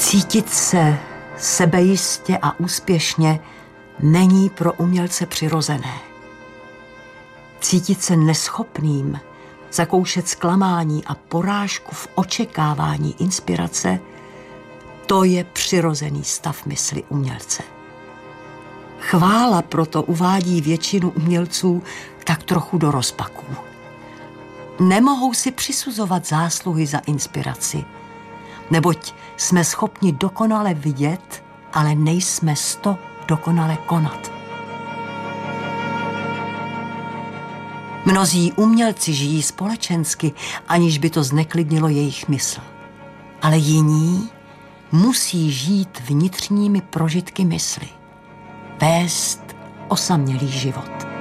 Cítit se sebejistě a úspěšně není pro umělce přirozené. Cítit se neschopným, zakoušet zklamání a porážku v očekávání inspirace, to je přirozený stav mysli umělce. Chvála proto uvádí většinu umělců tak trochu do rozpaků. Nemohou si přisuzovat zásluhy za inspiraci, neboť jsme schopni dokonale vidět, ale nejsme dokonale konat. Mnozí umělci žijí společensky, aniž by to zneklidnilo jejich mysl. Ale jiní musí žít vnitřními prožitky mysli, vést osamělý život.